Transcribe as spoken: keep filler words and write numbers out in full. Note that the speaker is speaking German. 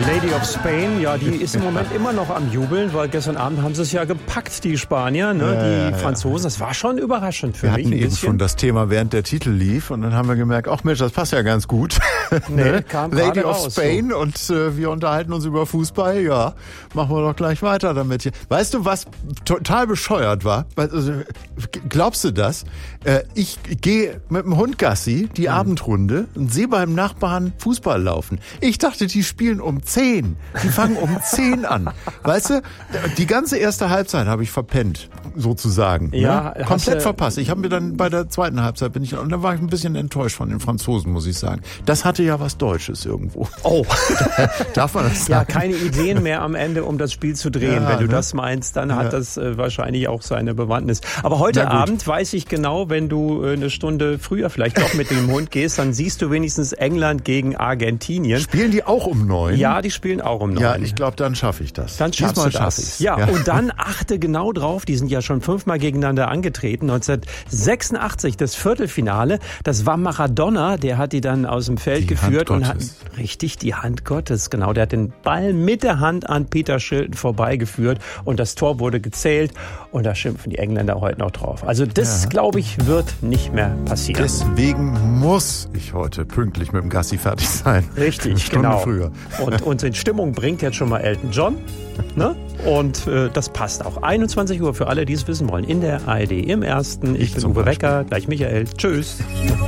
Lady of Spain, ja, die ist im Moment immer noch am Jubeln, weil gestern Abend haben sie es ja gepackt, die Spanier, ne, ja, die ja, Franzosen. Das war schon überraschend für wir mich. Wir hatten ein eben bisschen. schon das Thema, während der Titel lief, und dann haben wir gemerkt, ach Mensch, das passt ja ganz gut. Nee, ne? kam Lady gerade of raus, Spain so. Und äh, wir unterhalten uns über Fußball. Ja, machen wir doch gleich weiter damit hier. Weißt du, was total bescheuert war? Also, glaubst du das? Äh, ich gehe mit dem Hund Gassi, die mhm. Abendrunde, und sehe beim Nachbarn Fußball laufen. Ich dachte, die spielen um zehn. Die fangen um zehn an. Weißt du, die ganze erste Halbzeit habe ich verpennt, sozusagen. Ja, ne? Komplett verpasst. Ich habe mir dann bei der zweiten Halbzeit, bin ich, und da war ich ein bisschen enttäuscht von den Franzosen, muss ich sagen. Das hatte ja was Deutsches irgendwo. Oh. Darf man das sagen? Ja, keine Ideen mehr am Ende, um das Spiel zu drehen. Ja, wenn du ne? das meinst, dann ja. hat das äh, wahrscheinlich auch seine Bewandtnis. Aber heute Abend weiß ich genau, wenn du äh, eine Stunde früher vielleicht doch mit dem Hund gehst, dann siehst du wenigstens England gegen Argentinien. Spielen die auch um neun? Ja, die spielen auch um neun. Ja, ich glaube, dann schaffe ich das. Dann schaffst Diesmal du schaff das. ich's. Ja, Ja, und dann achte genau drauf, die sind ja schon fünfmal gegeneinander angetreten. neunzehnhundertsechsundachtzig, das Viertelfinale, das war Maradona, der hat die dann aus dem Feld Die geführt Hand und hat Gottes. richtig die Hand Gottes, genau, der hat den Ball mit der Hand an Peter Shilton vorbeigeführt und das Tor wurde gezählt und da schimpfen die Engländer heute noch drauf. Also das, Ja. glaube ich, wird nicht mehr passieren. Deswegen muss ich heute pünktlich mit dem Gassi fertig sein. Richtig, Eine Stunde genau. früher. Und uns in Stimmung bringt jetzt schon mal Elton John. Ne? Und äh, das passt auch. einundzwanzig Uhr für alle, die es wissen wollen. In der A R D im Ersten. Ich, Ich bin zum Uwe Beispiel. Becker, gleich Michael. Tschüss.